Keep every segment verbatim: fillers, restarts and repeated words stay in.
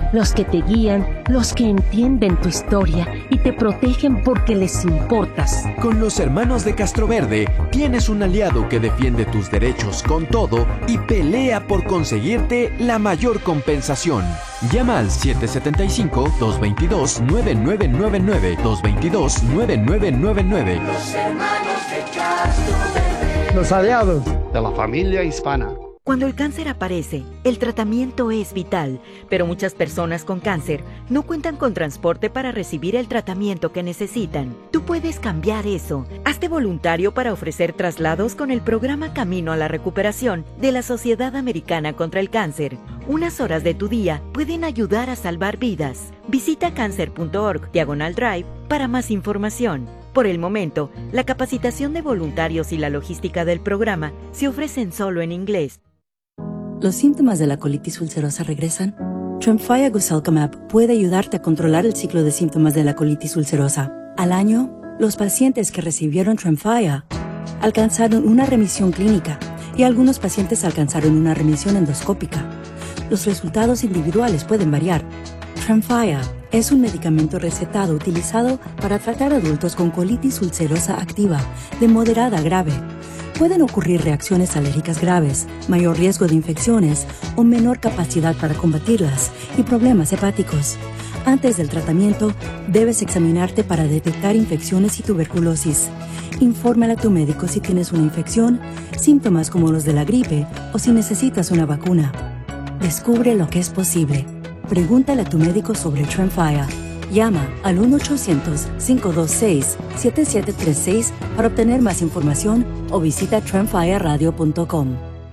los que te guían, los que entienden tu historia y te protegen porque les importas. Con los hermanos de Castroverde tienes un aliado que defiende tus derechos con todo y pelea por conseguirte la mayor compensación. Llama al siete siete cinco, dos dos dos, nueve nueve nueve nueve, dos dos dos, nueve nueve nueve nueve. Los hermanos de Castroverde. Los aliados de la familia hispana. Cuando el cáncer aparece, el tratamiento es vital, pero muchas personas con cáncer no cuentan con transporte para recibir el tratamiento que necesitan. Tú puedes cambiar eso. Hazte voluntario para ofrecer traslados con el programa Camino a la Recuperación de la Sociedad Americana contra el Cáncer. Unas horas de tu día pueden ayudar a salvar vidas. Visita cáncer punto org diagonal drive para más información. Por el momento, la capacitación de voluntarios y la logística del programa se ofrecen solo en inglés. ¿Los síntomas de la colitis ulcerosa regresan? Tremfya Guselkumab puede ayudarte a controlar el ciclo de síntomas de la colitis ulcerosa. Al año, los pacientes que recibieron Tremfya alcanzaron una remisión clínica y algunos pacientes alcanzaron una remisión endoscópica. Los resultados individuales pueden variar. Tremfya es un medicamento recetado utilizado para tratar adultos con colitis ulcerosa activa de moderada a grave. Pueden ocurrir reacciones alérgicas graves, mayor riesgo de infecciones o menor capacidad para combatirlas y problemas hepáticos. Antes del tratamiento, debes examinarte para detectar infecciones y tuberculosis. Infórmale a tu médico si tienes una infección, síntomas como los de la gripe o si necesitas una vacuna. Descubre lo que es posible. Pregúntale a tu médico sobre Tremfya. Llama al uno ochocientos, cinco dos seis, siete siete tres seis para obtener más información o visita tremfya radio punto com.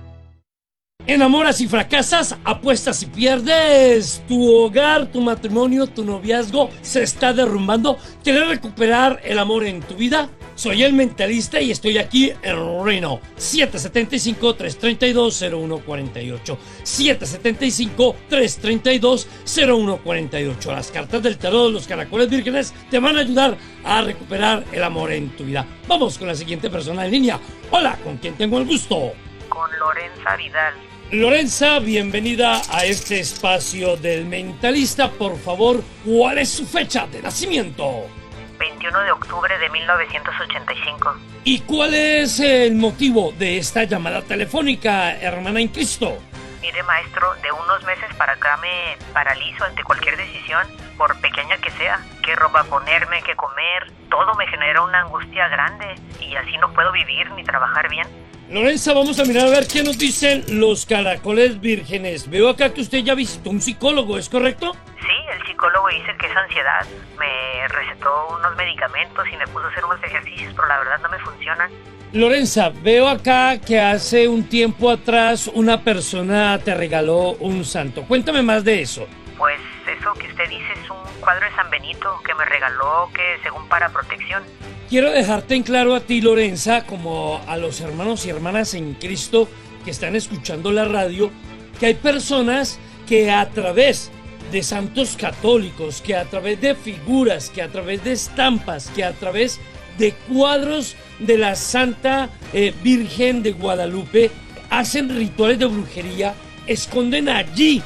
Enamoras y fracasas, apuestas y pierdes. Tu hogar, tu matrimonio, tu noviazgo se está derrumbando. ¿Quieres recuperar el amor en tu vida? Soy el mentalista y estoy aquí en Reno. siete siete cinco, tres tres dos, cero uno cuatro ocho. siete siete cinco, tres tres dos, cero uno cuatro ocho. Las cartas del tarot de los caracoles vírgenes te van a ayudar a recuperar el amor en tu vida. Vamos con la siguiente persona en línea. Hola, ¿con quién tengo el gusto? Con Lorenza Vidal. Lorenza, bienvenida a este espacio del mentalista. Por favor, ¿cuál es su fecha de nacimiento? veintiuno de octubre de mil novecientos ochenta y cinco. ¿Y cuál es el motivo de esta llamada telefónica, hermana en Cristo? Mire, maestro, de unos meses para acá me paralizo ante cualquier decisión, por pequeña que sea. ¿Qué ropa ponerme, qué comer? Todo me genera una angustia grande y así no puedo vivir ni trabajar bien. Lorenza, vamos a mirar a ver qué nos dicen los caracoles vírgenes. Veo acá que usted ya visitó un psicólogo, ¿es correcto? Sí, el psicólogo dice que es ansiedad. Me recetó unos medicamentos y me puso a hacer unos ejercicios, pero la verdad no me funcionan. Lorenza, veo acá que hace un tiempo atrás una persona te regaló un santo. Cuéntame más de eso. Pues eso que usted dice es un cuadro de San Benito que me regaló, que según para protección. Quiero dejarte en claro a ti, Lorenza, como a los hermanos y hermanas en Cristo que están escuchando la radio, que hay personas que a través de santos católicos, que a través de figuras, que a través de estampas, que a través de cuadros de la Santa eh, Virgen de Guadalupe hacen rituales de brujería, esconden allí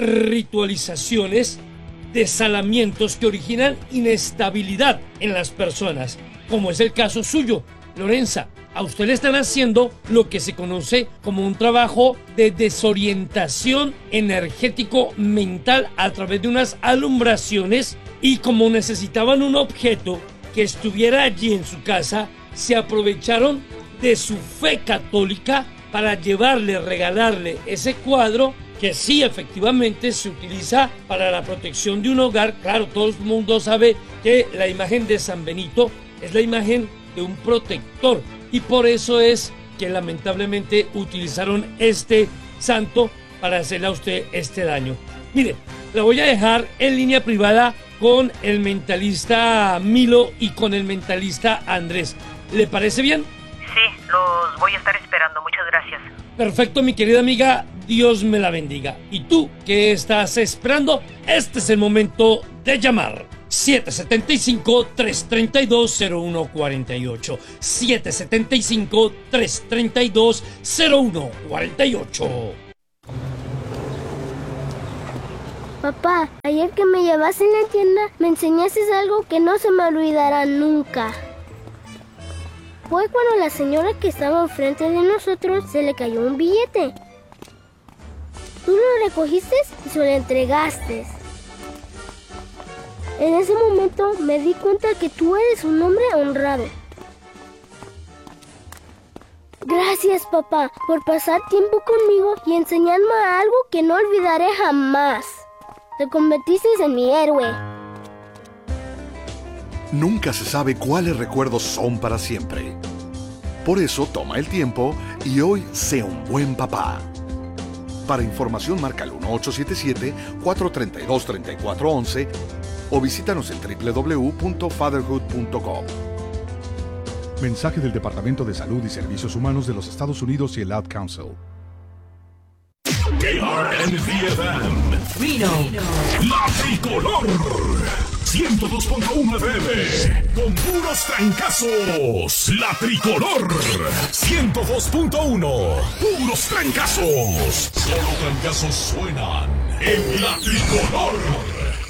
ritualizaciones, desalamientos que originan inestabilidad en las personas, como es el caso suyo, Lorenza. A usted le están haciendo lo que se conoce como un trabajo de desorientación energético mental a través de unas alumbraciones, y como necesitaban un objeto que estuviera allí en su casa, se aprovecharon de su fe católica para llevarle, regalarle ese cuadro que sí efectivamente se utiliza para la protección de un hogar. Claro, todo el mundo sabe que la imagen de San Benito es la imagen de un protector, y por eso es que lamentablemente utilizaron este santo para hacerle a usted este daño. Mire, la voy a dejar en línea privada con el mentalista Milo y con el mentalista Andrés. ¿Le parece bien? Sí, los voy a estar esperando. Muchas gracias. Perfecto, mi querida amiga. Dios me la bendiga. ¿Y tú qué estás esperando? Este es el momento de llamar. siete siete cinco, tres tres dos, cero uno cuatro ocho. siete siete cinco, tres tres dos, cero uno cuatro ocho. Papá, ayer que me llevaste en la tienda, me enseñaste algo que no se me olvidará nunca. Fue cuando la señora que estaba enfrente de nosotros se le cayó un billete. Tú lo recogiste y se lo entregaste. En ese momento me di cuenta que tú eres un hombre honrado. Gracias, papá, por pasar tiempo conmigo y enseñarme algo que no olvidaré jamás. Te convertiste en mi héroe. Nunca se sabe cuáles recuerdos son para siempre. Por eso toma el tiempo y hoy sé un buen papá. Para información marca el uno ocho siete siete, cuatro tres dos, tres cuatro uno uno o visítanos en doble u doble u doble u punto fatherhood punto com. Mensaje del Departamento de Salud y Servicios Humanos de los Estados Unidos y el Ad Council. K R N V F M Reno, La Tricolor ciento dos punto uno F M con puros trancazos. La Tricolor ciento dos punto uno, puros trancazos. Solo trancazos suenan en La Tricolor.